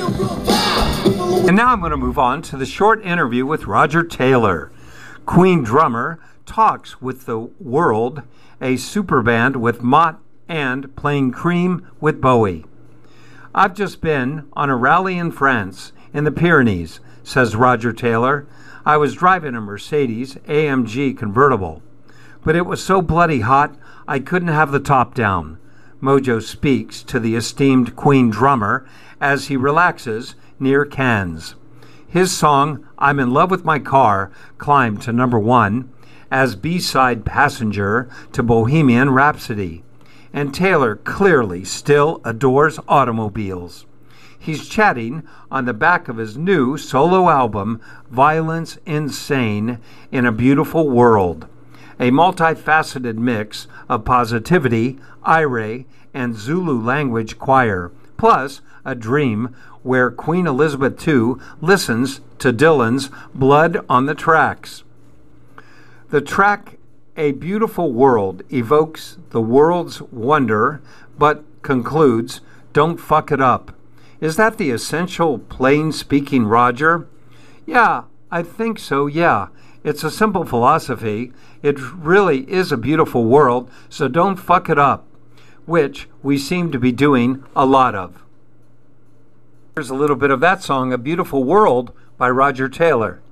And now I'm going to move on to the short interview with Roger Taylor. Queen drummer talks with the world, a super band with Mott, and playing Cream with Bowie. I've just been on a rally in France, in the Pyrenees, says Roger Taylor. I was driving a Mercedes AMG convertible, but it was so bloody hot I couldn't have the top down. Mojo speaks to the esteemed Queen drummer as he relaxes near Cannes. His song, I'm in Love with My Car, climbed to number 1 as B-side passenger to Bohemian Rhapsody. And Taylor clearly still adores automobiles. He's chatting on the back of his new solo album, Violence Insane in a Beautiful World, a multifaceted mix of positivity, ire, and Zulu language choir, plus a dream where Queen Elizabeth II listens to Dylan's Blood on the Tracks. The track A Beautiful World evokes the world's wonder, but concludes, don't fuck it up. Is that the essential plain-speaking Roger? Yeah, I think so, yeah. It's a simple philosophy. It really is a beautiful world, so don't fuck it up, which we seem to be doing a lot of. Here's a little bit of that song, A Beautiful World, by Roger Taylor.